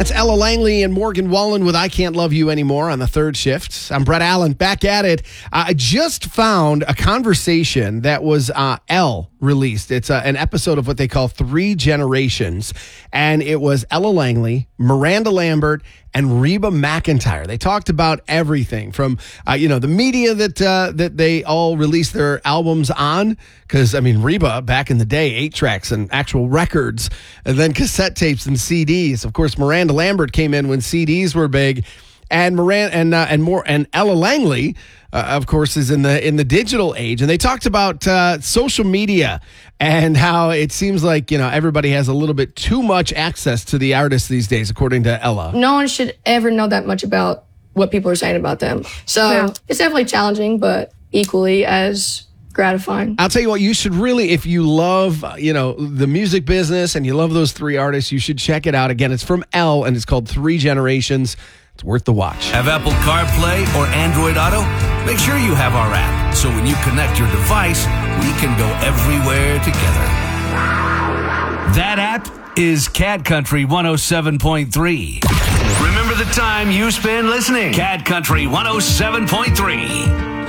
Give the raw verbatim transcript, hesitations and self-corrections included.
That's Ella Langley and Morgan Wallen with I Can't Love You Anymore on the third shift. I'm Brett Allen, back at it. Uh, I just found a conversation that was uh, Elle released. It's uh, an episode of what they call Three Generations. And it was Ella Langley, Miranda Lambert, and Reba McEntire. They talked about everything from, uh, you know, the media that uh, that they all released their albums on. Because, I mean, Reba, back in the day, eight tracks and actual records, and then cassette tapes and C Ds. Of course, Miranda Lambert came in when C Ds were big. And Miranda and uh, and more and Ella Langley, uh, of course, is in the in the digital age, and they talked about uh, social media and how it seems like you know everybody has a little bit too much access to the artists these days, according to Ella. No one should ever know that much about what people are saying about them. So yeah. It's definitely challenging, but equally as gratifying. I'll tell you what, you should really, if you love, uh, you know, the music business and you love those three artists, you should check it out. Again, it's from Elle, and it's called Three Generations. It's worth the watch. Have Apple CarPlay or Android Auto? Make sure you have our app, so when you connect your device, we can go everywhere together. That app is Cat Country one oh seven point three. Remember the time you spend listening. Cat Country one oh seven point three.